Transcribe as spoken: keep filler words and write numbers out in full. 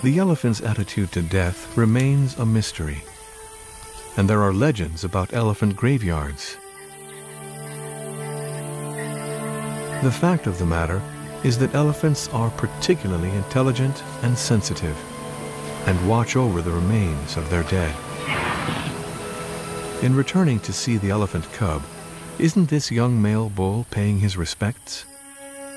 The elephant's attitude to death remains a mystery, and there are legends about elephant graveyards. The fact of the matter is that elephants are particularly intelligent and sensitive, and watch over the remains of their dead. In returning to see the elephant cub, isn't this young male bull paying his respects?